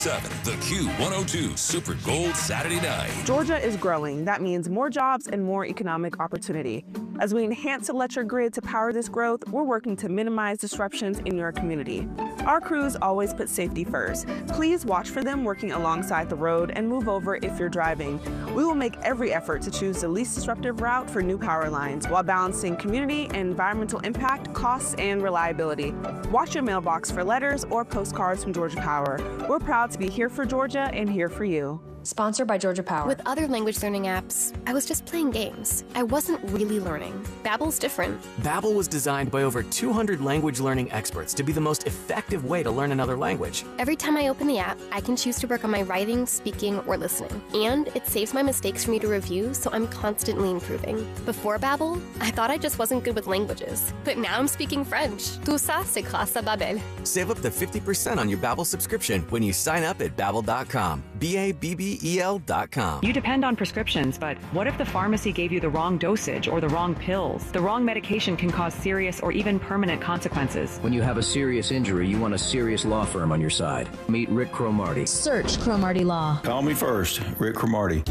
7, the Q102 Super Gold Saturday Night. Georgia is growing. That means more jobs and more economic opportunity. As we enhance the electric grid to power this growth, we're working to minimize disruptions in your community. Our crews always put safety first. Please watch for them working alongside the road and move over if you're driving. We will make every effort to choose the least disruptive route for new power lines while balancing community and environmental impact, costs, and reliability. Watch your mailbox for letters or postcards from Georgia Power. We're proud to be here for Georgia and here for you. Sponsored by Georgia Power. With other language learning apps, I was just playing games. I wasn't really learning. Babbel's different. Babbel was designed by over 200 language learning experts to be the most effective way to learn another language. Every time I open the app, I can choose to work on my writing, speaking, or listening. And it saves my mistakes for me to review, so I'm constantly improving. Before Babbel, I thought I just wasn't good with languages. But now I'm speaking French. Tout ça, c'est grâce à Babbel. Save up to 50% on your Babbel subscription when you sign up at Babbel.com. BABBEL.com. You depend on prescriptions, but what if the pharmacy gave you the wrong dosage or the wrong pills? The wrong medication can cause serious or even permanent consequences. When you have a serious injury, you want a serious law firm on your side. Meet Rick Cromartie. Search Cromartie Law. Call me first, Rick Cromartie.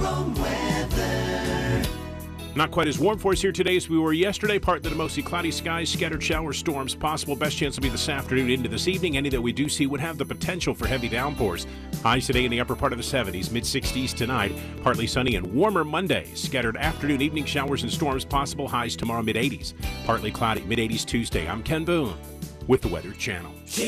Not quite as warm for us here today as we were yesterday. Partly to mostly cloudy skies, scattered showers, storms possible. Best chance will be this afternoon into this evening. Any that we do see would have the potential for heavy downpours. Highs today in the upper part of the 70s, mid-60s tonight. Partly sunny and warmer Monday. Scattered afternoon, evening showers and storms possible. Highs tomorrow, mid-80s. Partly cloudy, mid-80s Tuesday. I'm Ken Boone with the Weather Channel.